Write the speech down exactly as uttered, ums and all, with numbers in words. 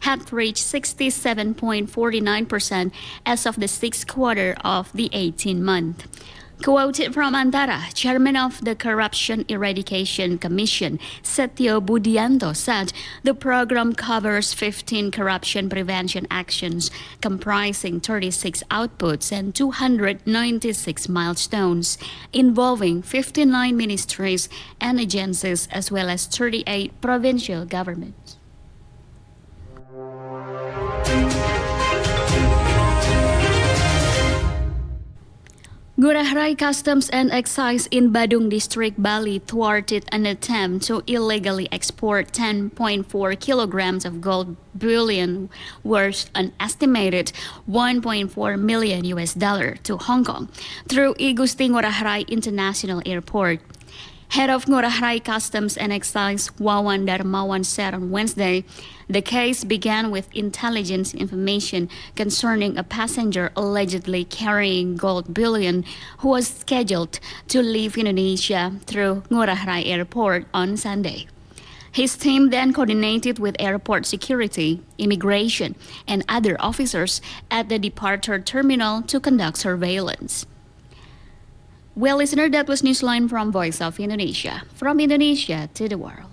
had reached sixty-seven point four nine percent as of the sixth quarter of the eighteen month. Quoted from Antara, Chairman of the Corruption Eradication Commission, Setio Budianto, said the program covers fifteen corruption prevention actions comprising thirty-six outputs and two hundred ninety-six milestones, involving fifty-nine ministries and agencies as well as thirty-eight provincial governments. Ngurah Rai Customs and Excise in Badung District, Bali thwarted an attempt to illegally export ten point four kilograms of gold bullion worth an estimated one point four million U S dollar to Hong Kong through I Gusti Ngurah Rai International Airport. Head of Ngurah Rai Customs and Excise, Wawan Darmawan, said on Wednesday, the case began with intelligence information concerning a passenger allegedly carrying gold bullion who was scheduled to leave Indonesia through Ngurah Rai Airport on Sunday. His team then coordinated with airport security, immigration, and other officers at the departure terminal to conduct surveillance. Well, listener, that was Newsline from Voice of Indonesia. From Indonesia to the world.